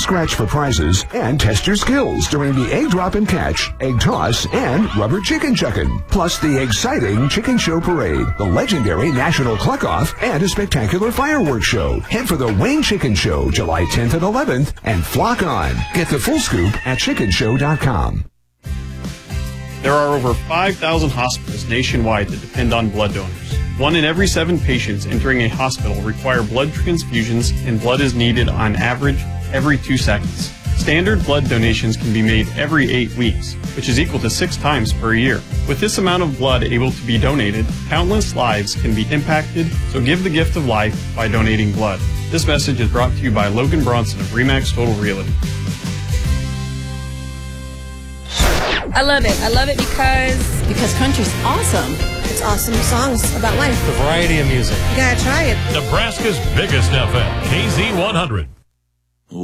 scratch for prizes and test your skills during the Egg Drop and Catch, Egg Toss, and Rubber Chicken Chuckin'. Plus the exciting Chicken Show Parade, the legendary National Cluck-Off, and a spectacular fireworks show. Head for the Wayne Chicken Show, July 10th and 11th, and flock on. Get the full scoop at chickenshow.com. There are over 5,000 hospitals nationwide that depend on blood donors. 1 in every 7 patients entering a hospital require blood transfusions, and blood is needed on average every 2 seconds. Standard blood donations can be made every 8 weeks, which is equal to 6 times per year. With this amount of blood able to be donated, countless lives can be impacted, so give the gift of life by donating blood. This message is brought to you by Logan Bronson of RE/MAX Total Realty. I love it. I love it because country's awesome. It's awesome songs about life. The variety of music. You gotta try it. Nebraska's biggest FM, KZ100.